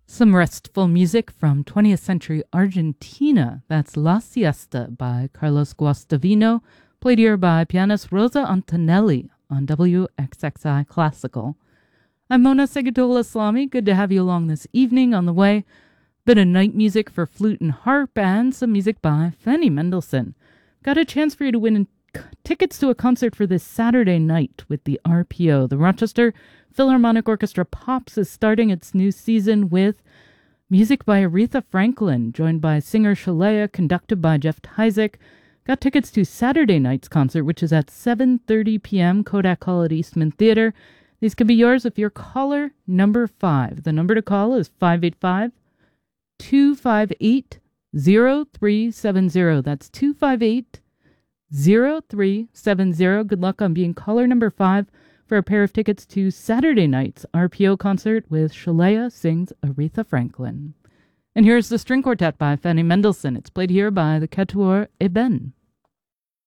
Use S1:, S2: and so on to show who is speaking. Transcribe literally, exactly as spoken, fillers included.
S1: Some restful music from twentieth century Argentina. That's La Siesta by Carlos Guastavino, played here by pianist Rosa Antonelli on W X X I Classical. I'm Mona Segutola Islami. Good to have you along this evening. On the way, bit of night music for flute and harp and some music by Fanny Mendelssohn. Got a chance for you to win tickets to a concert for this Saturday night with the R P O. The Rochester Philharmonic Orchestra Pops is starting its new season with music by Aretha Franklin, joined by singer Shalea, conducted by Jeff Tyzik. Got tickets to Saturday night's concert, which is at seven thirty p.m. Kodak Hall at Eastman Theater. These could be yours if you're caller number five. The number to call is five eight five, two five eight, zero three seven zero. That's two five eight, zero three seven zero. Good luck on being caller number five for a pair of tickets to Saturday night's R P O concert with Shalea Sings Aretha Franklin. And here's the string quartet by Fanny Mendelssohn. It's played here by the Quatuor Eben.